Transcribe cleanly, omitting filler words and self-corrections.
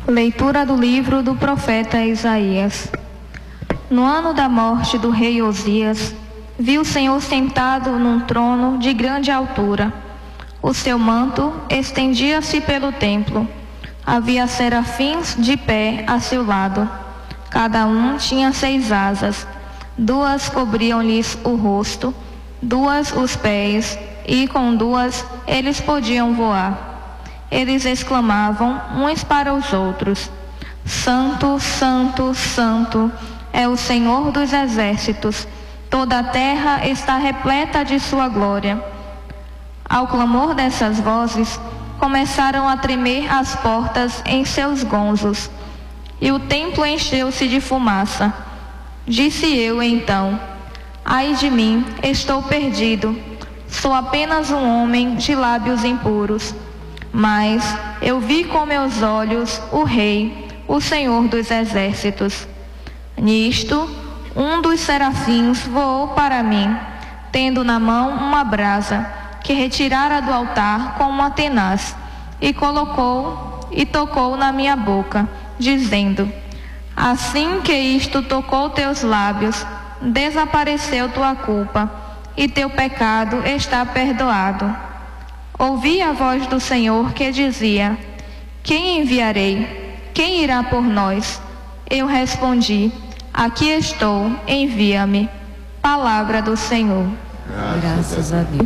Leitura do livro do profeta Isaías. No ano da morte do rei Osias, vi o Senhor sentado num trono de grande altura. O seu manto estendia-se pelo templo. Havia serafins de pé a seu lado. Cada um tinha 6 asas. 2 cobriam-lhes o rosto, 2 os pés, e com 2 eles podiam voar. Eles exclamavam uns para os outros: Santo, Santo, Santo é o Senhor dos exércitos. Toda a terra está repleta de sua glória. Ao clamor dessas vozes, começaram a tremer as portas em seus gonzos, e o templo encheu-se de fumaça. Disse eu então: ai de mim, estou perdido. Sou apenas um homem de lábios impuros. Mas eu vi com meus olhos o Rei, o Senhor dos exércitos. Nisto, um dos serafins voou para mim, tendo na mão uma brasa que retirara do altar com uma tenaz, e tocou na minha boca, dizendo: assim que isto tocou teus lábios, desapareceu tua culpa, e teu pecado está perdoado. Ouvi a voz do Senhor que dizia: quem enviarei? Quem irá por nós? Eu respondi: aqui estou, envia-me. Palavra do Senhor. Graças a Deus.